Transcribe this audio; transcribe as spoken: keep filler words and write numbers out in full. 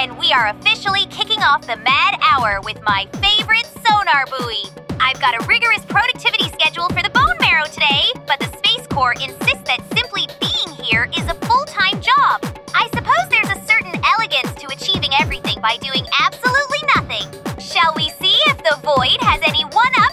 and we are officially kicking off the Mad Hour with my favorite sonar buoy. I've got a rigorous productivity schedule for the bone marrow today, but the Space Corps insists that simply being here is a full-time job. I suppose there's a certain elegance to achieving everything by doing absolutely nothing. Shall we see if the Void has any one-up